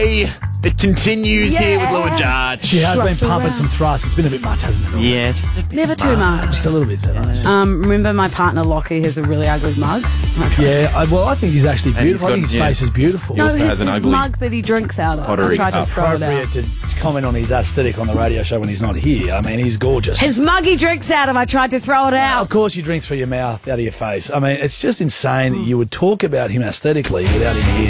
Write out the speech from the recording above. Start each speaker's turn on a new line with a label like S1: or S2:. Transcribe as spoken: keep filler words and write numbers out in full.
S1: way. It continues
S2: Yeah.
S1: here with Laura Judge.
S3: She has
S2: Thrust
S3: been pumping
S2: around.
S3: some thrusts. It's been a bit much, hasn't it?
S1: Yeah.
S2: Never too much.
S3: Just a little bit too much.
S2: Um, remember my partner Lockie has a really ugly mug?
S3: Yeah, I, well, I think he's actually
S1: And he's
S3: beautiful. I think
S1: got-
S3: his
S1: yeah.
S3: face is beautiful.
S1: He
S2: No,
S1: also
S2: his,
S1: has an
S2: his
S1: ugly
S2: mug that he drinks out of.
S1: pottery
S2: I tried to
S1: cup.
S2: throw it
S3: Appropriate
S2: out.
S3: to comment on his aesthetic on the radio show when he's not here. I mean, he's gorgeous.
S2: His mug he drinks out of. I tried to throw it
S3: Of
S2: out.
S3: course, you drink through your mouth, out of your face. I mean, it's just insane that you would talk about him aesthetically without him here.